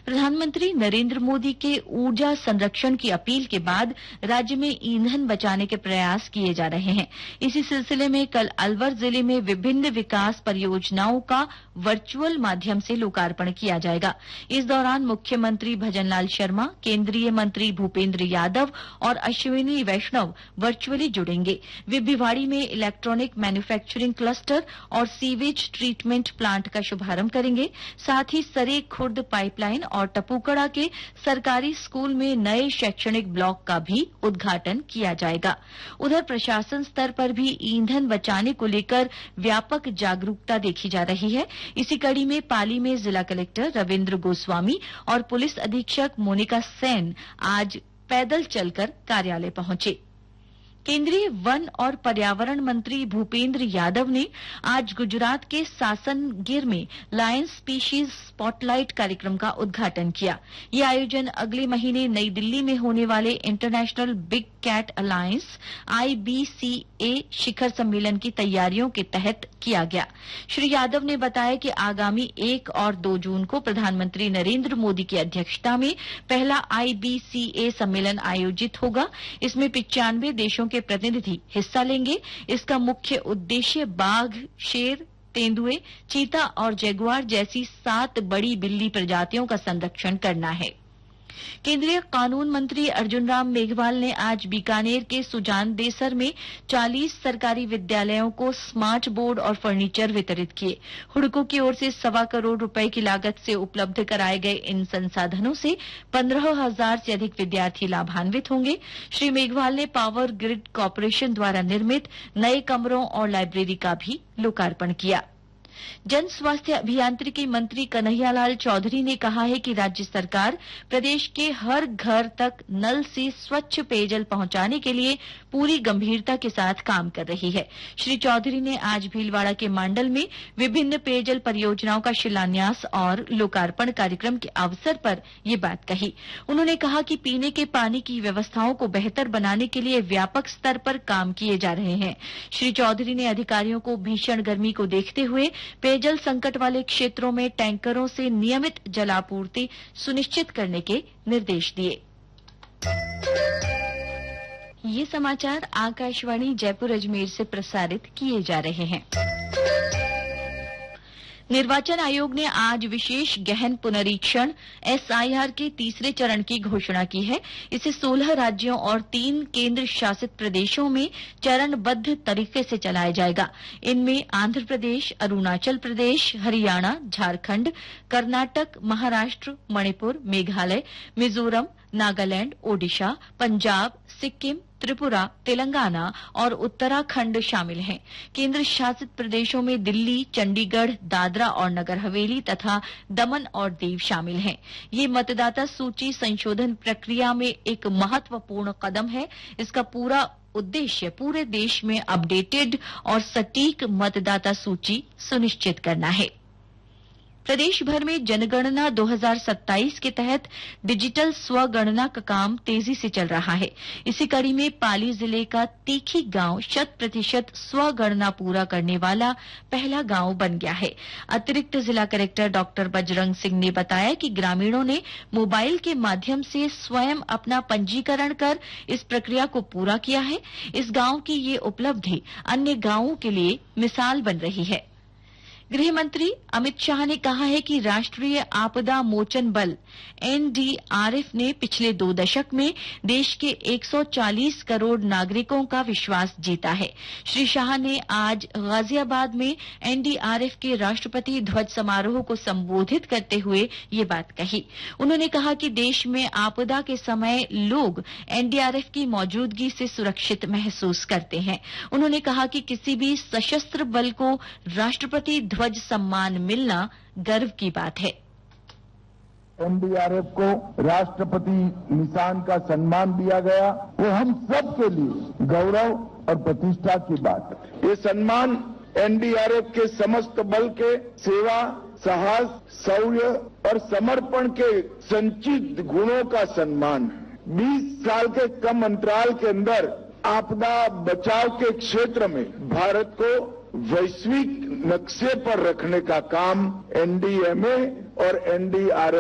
प्रधानमंत्री नरेंद्र मोदी के ऊर्जा संरक्षण की अपील के बाद राज्य में ईंधन बचाने के प्रयास किए जा रहे हैं। इसी सिलसिले में कल अलवर जिले में विभिन्न विकास परियोजनाओं का वर्चुअल माध्यम से लोकार्पण किया जाएगा। इस दौरान मुख्यमंत्री भजनलाल शर्मा, केंद्रीय मंत्री भूपेंद्र यादव और अश्विनी वैष्णव वर्चुअली जुड़ेंगे। वे भिवाड़ी में इलेक्ट्रॉनिक मैन्युफैक्चरिंग क्लस्टर और सीवेज ट्रीटमेंट प्लांट का शुभारंभ करेंगे। साथ ही सरे खुर्द पाइपलाइन और टपुकड़ा के सरकारी स्कूल में नए शैक्षणिक ब्लॉक का भी उद्घाटन किया जाएगा। उधर प्रशासन स्तर पर भी ईंधन बचाने को लेकर व्यापक जागरूकता देखी जा रही है। इसी कड़ी में पाली में जिला कलेक्टर रविन्द्र गोस्वामी और पुलिस अधीक्षक मोनिका सेन आज पैदल चलकर कार्यालय पहुंचे। केंद्रीय वन और पर्यावरण मंत्री भूपेंद्र यादव ने आज गुजरात के सासनगिर में लायन स्पीशीज स्पॉटलाइट कार्यक्रम का उद्घाटन किया। यह आयोजन अगले महीने नई दिल्ली में होने वाले international big cat alliance IBCA शिखर सम्मेलन की तैयारियों के तहत किया गया। श्री यादव ने बताया कि आगामी 1 और 2 जून को प्रधानमंत्री नरेंद्र मोदी की अध्यक्षता में पहला IBCA सम्मेलन आयोजित होगा। इसमें 95 देशों के प्रतिनिधि हिस्सा लेंगे। इसका मुख्य उद्देश्य बाघ, शेर, तेंदुए, चीता और जगुआर जैसी 7 बड़ी बिल्ली प्रजातियों का संरक्षण करना है। केंद्रीय कानून मंत्री अर्जुन राम मेघवाल ने आज बीकानेर के सुजान देसर में 40 सरकारी विद्यालयों को स्मार्ट बोर्ड और फर्नीचर वितरित किए। हुड़को की ओर से 1.25 करोड़ रुपए की लागत से उपलब्ध कराए गए इन संसाधनों से 15,000 से अधिक विद्यार्थी लाभान्वित होंगे। श्री मेघवाल ने पावर ग्रिड कॉरपोरेशन द्वारा निर्मित नए कमरों और लाइब्रेरी का भी लोकार्पण किया। जन स्वास्थ्य अभियांत्रिकी मंत्री कन्हैयालाल चौधरी ने कहा है कि राज्य सरकार प्रदेश के हर घर तक नल से स्वच्छ पेयजल पहुंचाने के लिए पूरी गंभीरता के साथ काम कर रही है। श्री चौधरी ने आज भीलवाड़ा के मांडल में विभिन्न पेयजल परियोजनाओं का शिलान्यास और लोकार्पण कार्यक्रम के अवसर पर ये बात कही। उन्होंने कहा कि पीने के पानी की व्यवस्थाओं को बेहतर बनाने के लिए व्यापक स्तर पर काम किए जा रहे हैं। श्री चौधरी ने अधिकारियों को भीषण गर्मी को देखते हुए पेयजल संकट वाले क्षेत्रों में टैंकरों से नियमित जलापूर्ति सुनिश्चित करने के निर्देश दिए। ये समाचार आकाशवाणी जयपुर अजमेर से प्रसारित किए जा रहे हैं। निर्वाचन आयोग ने आज विशेष गहन पुनरीक्षण SIR के तीसरे चरण की घोषणा की है। इसे 16 राज्यों और 3 केंद्र शासित प्रदेशों में चरणबद्ध तरीके से चलाया जाएगा। इनमें आंध्र प्रदेश, अरुणाचल प्रदेश, हरियाणा, झारखंड, कर्नाटक, महाराष्ट्र, मणिपुर, मेघालय, मिजोरम, नागालैंड, ओडिशा, पंजाब, सिक्किम, त्रिपुरा, तेलंगाना और उत्तराखंड शामिल हैं। केंद्र शासित प्रदेशों में दिल्ली, चंडीगढ़, दादरा और नगर हवेली तथा दमन और दीव शामिल हैं। ये मतदाता सूची संशोधन प्रक्रिया में एक महत्वपूर्ण कदम है। इसका पूरा उद्देश्य पूरे देश में अपडेटेड और सटीक मतदाता सूची सुनिश्चित करना है। प्रदेश भर में जनगणना 2027 के तहत डिजिटल स्वगणना का काम तेजी से चल रहा है। इसी कड़ी में पाली जिले का तीखी गांव 100% स्वगणना पूरा करने वाला पहला गांव बन गया है। अतिरिक्त जिला कलेक्टर डॉक्टर बजरंग सिंह ने बताया कि ग्रामीणों ने मोबाइल के माध्यम से स्वयं अपना पंजीकरण कर इस प्रक्रिया को पूरा किया है। इस गांव की ये उपलब्धि अन्य गांवों के लिए मिसाल बन रही है। गृह मंत्री अमित शाह ने कहा है कि राष्ट्रीय आपदा मोचन बल NDRF ने पिछले 2 दशक में देश के 140 करोड़ नागरिकों का विश्वास जीता है। श्री शाह ने आज गाजियाबाद में NDRF के राष्ट्रपति ध्वज समारोह को संबोधित करते हुए ये बात कही। उन्होंने कहा कि देश में आपदा के समय लोग NDRF की मौजूदगी से सुरक्षित महसूस करते हैं। उन्होंने कहा कि किसी भी सशस्त्र बल को राष्ट्रपति ध्वज सम्मान मिलना गर्व की बात है। NDRF को राष्ट्रपति निशान का सम्मान दिया गया, वो हम सब के लिए गौरव और प्रतिष्ठा की बात है। ये सम्मान NDRF के समस्त बल के सेवा, साहस, शौर्य और समर्पण के संचित गुणों का सम्मान है। 20 साल के कम अंतराल के अंदर आपदा बचाव के क्षेत्र में भारत को वैश्विक नक्शे पर रखने का काम NDMA और NDRF